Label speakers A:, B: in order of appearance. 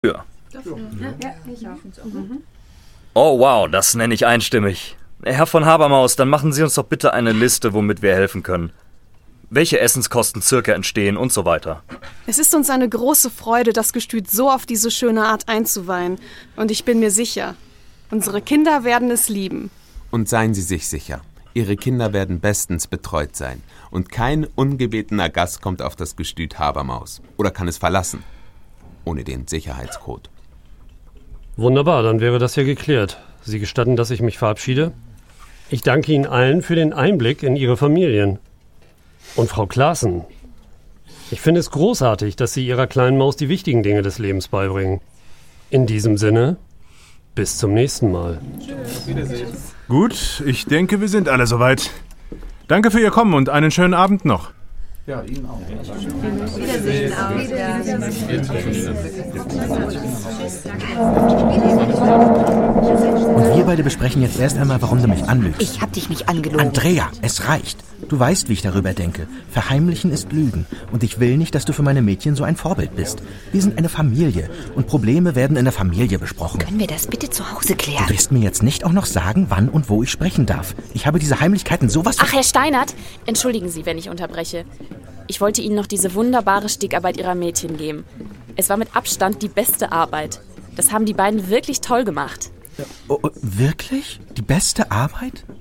A: Ja, ich auch. Oh wow, das nenne ich einstimmig. Herr von Habermaus, dann machen Sie uns doch bitte eine Liste, womit wir helfen können. Welche Essenskosten circa entstehen und so weiter.
B: Es ist uns eine große Freude, das Gestüt so auf diese schöne Art einzuweihen. Und ich bin mir sicher, unsere Kinder werden es lieben.
C: Und seien Sie sich sicher, Ihre Kinder werden bestens betreut sein. Und kein ungebetener Gast kommt auf das Gestüt Habermaus. Oder kann es verlassen. Ohne den Sicherheitscode.
D: Wunderbar, dann wäre das ja geklärt. Sie gestatten, dass ich mich verabschiede? Ich danke Ihnen allen für den Einblick in Ihre Familien. Und Frau Klaassen, ich finde es großartig, dass Sie Ihrer kleinen Maus die wichtigen Dinge des Lebens beibringen. In diesem Sinne, bis zum nächsten Mal.
E: Gut, ich denke, wir sind alle soweit. Danke für Ihr Kommen und einen schönen Abend noch.
F: Ja, Ihnen auch.
G: Wiedersehen.
H: Und wir beide besprechen jetzt erst einmal, warum du mich anlügst.
G: Ich hab dich nicht angelogen.
H: Andrea, es reicht. Du weißt, wie ich darüber denke. Verheimlichen ist Lügen. Und ich will nicht, dass du für meine Mädchen so ein Vorbild bist. Wir sind eine Familie. Und Probleme werden in der Familie besprochen.
G: Können wir das bitte zu Hause klären?
H: Du wirst mir jetzt nicht auch noch sagen, wann und wo ich sprechen darf. Ich habe diese Heimlichkeiten sowas...
I: Ach, Herr Steinert, entschuldigen Sie, wenn ich unterbreche. Ich wollte Ihnen noch diese wunderbare Stickarbeit Ihrer Mädchen geben. Es war mit Abstand die beste Arbeit. Das haben die beiden wirklich toll gemacht.
H: Wirklich? Die beste Arbeit?